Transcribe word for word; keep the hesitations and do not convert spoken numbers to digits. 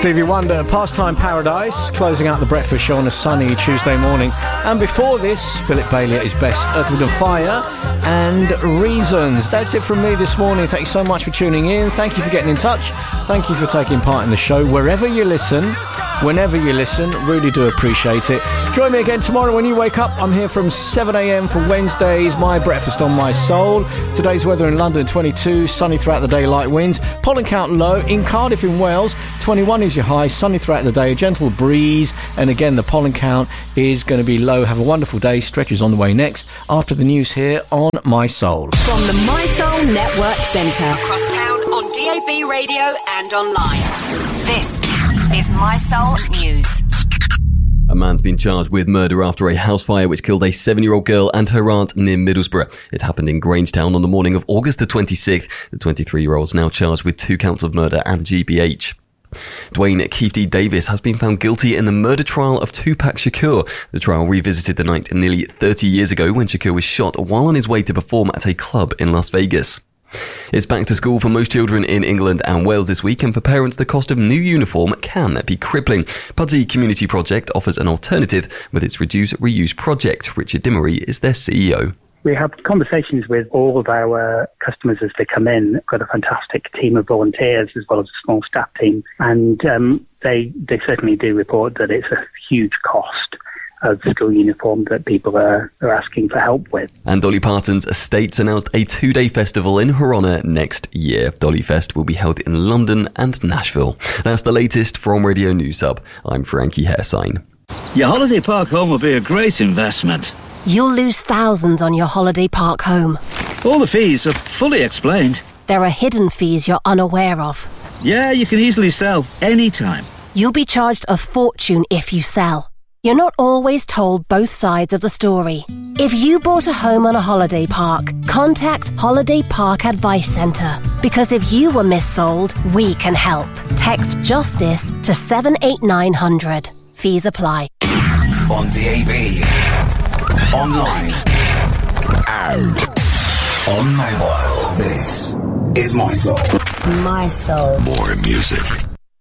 Stevie Wonder, Pastime Paradise, closing out the breakfast show on a sunny Tuesday morning. And before this, Philip Bailey at his best, Earth, Wind and Fire, and Reasons. That's it from me this morning. Thank you so much for tuning in. Thank you for getting in touch. Thank you for taking part in the show. Wherever you listen, whenever you listen, really do appreciate it. Join me again tomorrow when you wake up. I'm here from seven a.m. for Wednesday's My Breakfast on My Soul. Today's weather in London, twenty-two, sunny throughout the day, light winds. Pollen count low. In Cardiff in Wales, twenty-one is your high, sunny throughout the day, a gentle breeze. And again, the pollen count is going to be low. Have a wonderful day. Stretches on the way next after the news here on My Soul. From the My Soul Network Centre. Across town on D A B radio and online. This is My Soul News. A man's been charged with murder after a house fire which killed a seven-year-old girl and her aunt near Middlesbrough. It happened in Grangetown on the morning of August the twenty-sixth. The twenty-three-year-old is now charged with two counts of murder and G B H. Dwayne Keefe D. Davis has been found guilty in the murder trial of Tupac Shakur. The trial revisited the night nearly thirty years ago when Shakur was shot while on his way to perform at a club in Las Vegas. It's back to school for most children in England and Wales this week, and for parents the cost of new uniform can be crippling. Puddy Community Project offers an alternative with its Reduce Reuse project. Richard Dimery is their C E O. We have conversations with all of our customers as they come in. We've got a fantastic team of volunteers as well as a small staff team, and um, they they certainly do report that it's a huge cost of school uniform that people are, are asking for help with. And Dolly Parton's Estates announced a two-day festival in her honour next year. Dolly Fest will be held in London and Nashville. That's the latest from Radio News Hub. I'm Frankie Hairsign. Your holiday park home will be a great investment. You'll lose thousands on your holiday park home. All the fees are fully explained. There are hidden fees you're unaware of. Yeah, you can easily sell anytime. You'll be charged a fortune if you sell. You're not always told both sides of the story. If you bought a home on a holiday park, contact Holiday Park Advice Centre. Because if you were missold, we can help. Text JUSTICE to seven eight nine hundred. Fees apply. On D A B, online, and on mobile. This is My Soul. My Soul. More music.